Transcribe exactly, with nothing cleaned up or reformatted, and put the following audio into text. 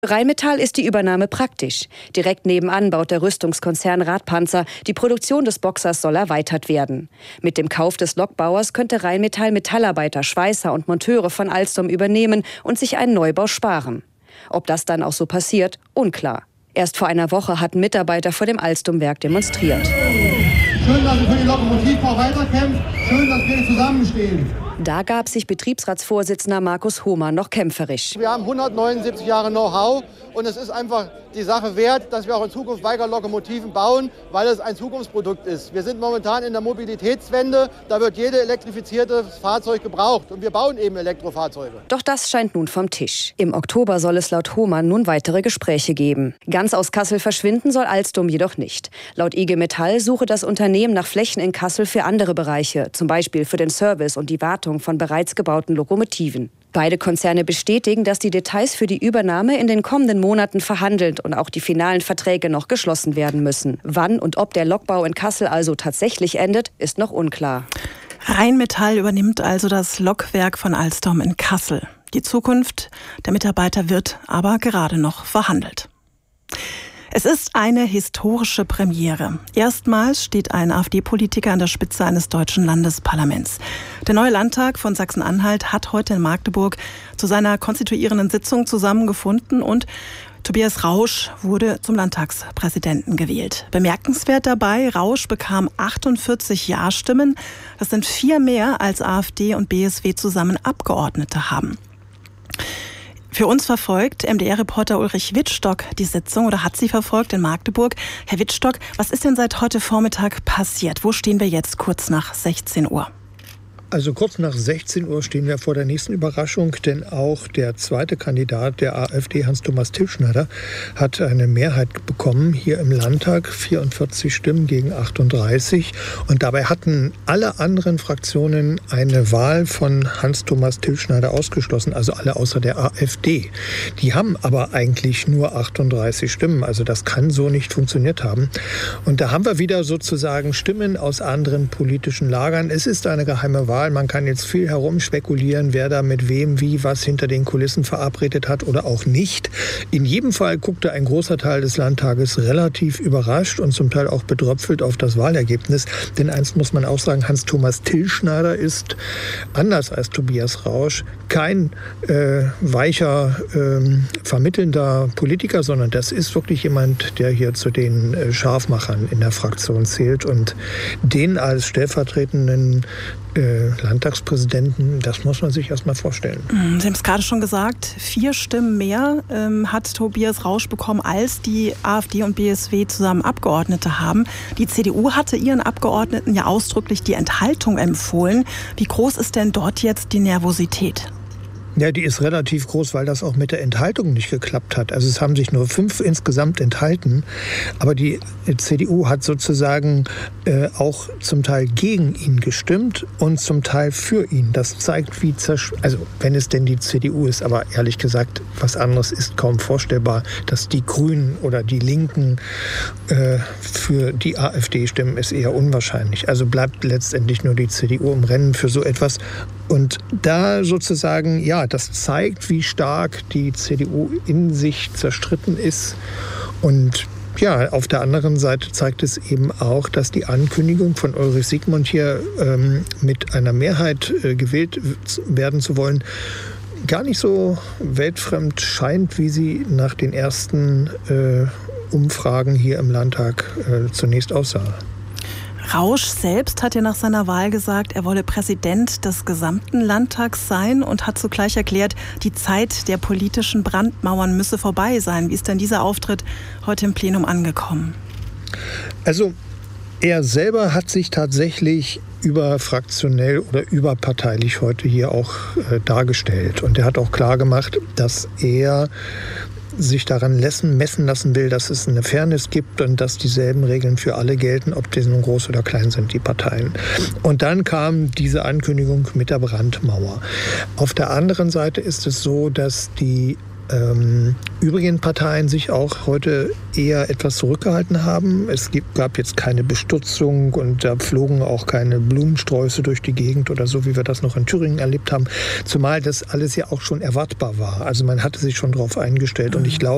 Für Rheinmetall ist die Übernahme praktisch. Direkt nebenan baut der Rüstungskonzern Radpanzer. Die Produktion des Boxers soll erweitert werden. Mit dem Kauf des Lokbauers könnte Rheinmetall Metallarbeiter, Schweißer und Monteure von Alstom übernehmen und sich einen Neubau sparen. Ob das dann auch so passiert, unklar. Erst vor einer Woche hatten Mitarbeiter vor dem Alstom-Werk demonstriert. Schön, dass ihr für den Lokomotivbau weiterkämpft. Schön, dass wir zusammenstehen. Da gab sich Betriebsratsvorsitzender Markus Hohmann noch kämpferisch. Wir haben hundertneunundsiebzig Jahre Know-how und es ist einfach die Sache wert, dass wir auch in Zukunft weiter Lokomotiven bauen, weil es ein Zukunftsprodukt ist. Wir sind momentan in der Mobilitätswende, da wird jedes elektrifizierte Fahrzeug gebraucht und wir bauen eben Elektrofahrzeuge. Doch das scheint nun vom Tisch. Im Oktober soll es laut Hohmann nun weitere Gespräche geben. Ganz aus Kassel verschwinden soll Alstom jedoch nicht. Laut I G Metall suche das Unternehmen nach Flächen in Kassel für andere Bereiche, zum Beispiel für den Service und die Wartung von bereits gebauten Lokomotiven. Beide Konzerne bestätigen, dass die Details für die Übernahme in den kommenden Monaten verhandelt und auch die finalen Verträge noch geschlossen werden müssen. Wann und ob der Lokbau in Kassel also tatsächlich endet, ist noch unklar. Rheinmetall übernimmt also das Lokwerk von Alstom in Kassel. Die Zukunft der Mitarbeiter wird aber gerade noch verhandelt. Es ist eine historische Premiere. Erstmals steht ein AfD-Politiker an der Spitze eines deutschen Landesparlaments. Der neue Landtag von Sachsen-Anhalt hat heute in Magdeburg zu seiner konstituierenden Sitzung zusammengefunden und Tobias Rausch wurde zum Landtagspräsidenten gewählt. Bemerkenswert dabei, Rausch bekam achtundvierzig Ja-Stimmen. Das sind vier mehr, als AfD und B S W zusammen Abgeordnete haben. Für uns verfolgt M D R-Reporter Ulrich Wittstock die Sitzung oder hat sie verfolgt in Magdeburg. Herr Wittstock, was ist denn seit heute Vormittag passiert? Wo stehen wir jetzt kurz nach sechzehn Uhr? Also kurz nach sechzehn Uhr stehen wir vor der nächsten Überraschung, denn auch der zweite Kandidat der AfD, Hans-Thomas Tilschneider, hat eine Mehrheit bekommen hier im Landtag, vierundvierzig Stimmen gegen achtunddreißig. Und dabei hatten alle anderen Fraktionen eine Wahl von Hans-Thomas Tilschneider ausgeschlossen, also alle außer der AfD. Die haben aber eigentlich nur achtunddreißig Stimmen, also das kann so nicht funktioniert haben. Und da haben wir wieder sozusagen Stimmen aus anderen politischen Lagern. Es ist eine geheime Wahl. Man kann jetzt viel herumspekulieren, wer da mit wem wie was hinter den Kulissen verabredet hat oder auch nicht. In jedem Fall guckte ein großer Teil des Landtages relativ überrascht und zum Teil auch bedröpfelt auf das Wahlergebnis. Denn eins muss man auch sagen, Hans-Thomas Tilschneider ist, anders als Tobias Rausch, kein äh, weicher, äh, vermittelnder Politiker, sondern das ist wirklich jemand, der hier zu den äh, Scharfmachern in der Fraktion zählt. Und den als stellvertretenden Äh, Landtagspräsidenten, das muss man sich erst mal vorstellen. Sie haben es gerade schon gesagt, vier Stimmen mehr ähm, hat Tobias Rausch bekommen, als die AfD und B S W zusammen Abgeordnete haben. Die C D U hatte ihren Abgeordneten ja ausdrücklich die Enthaltung empfohlen. Wie groß ist denn dort jetzt die Nervosität? Ja, die ist relativ groß, weil das auch mit der Enthaltung nicht geklappt hat. Also es haben sich nur fünf insgesamt enthalten. Aber die C D U hat sozusagen äh, auch zum Teil gegen ihn gestimmt und zum Teil für ihn. Das zeigt, wie zersch- also wenn es denn die C D U ist, aber ehrlich gesagt, was anderes ist kaum vorstellbar, dass die Grünen oder die Linken äh, für die AfD stimmen, ist eher unwahrscheinlich. Also bleibt letztendlich nur die C D U im Rennen für so etwas. Und da sozusagen, ja, das zeigt, wie stark die C D U in sich zerstritten ist. Und ja, auf der anderen Seite zeigt es eben auch, dass die Ankündigung von Ulrich Siegmund hier ähm, mit einer Mehrheit äh, gewählt werden zu wollen, gar nicht so weltfremd scheint, wie sie nach den ersten äh, Umfragen hier im Landtag äh, zunächst aussah. Rausch selbst hat ja nach seiner Wahl gesagt, er wolle Präsident des gesamten Landtags sein und hat zugleich erklärt, die Zeit der politischen Brandmauern müsse vorbei sein. Wie ist denn dieser Auftritt heute im Plenum angekommen? Also er selber hat sich tatsächlich überfraktionell oder überparteilich heute hier auch äh, dargestellt. Und er hat auch klar gemacht, dass er sich daran lassen, messen lassen will, dass es eine Fairness gibt und dass dieselben Regeln für alle gelten, ob die nun groß oder klein sind, die Parteien. Und dann kam diese Ankündigung mit der Brandmauer. Auf der anderen Seite ist es so, dass die ähm, übrigen Parteien sich auch heute eher etwas zurückgehalten haben. Es gibt, gab jetzt keine Bestutzung und da flogen auch keine Blumensträuße durch die Gegend oder so, wie wir das noch in Thüringen erlebt haben. Zumal das alles ja auch schon erwartbar war. Also man hatte sich schon darauf eingestellt. Und ich glaube,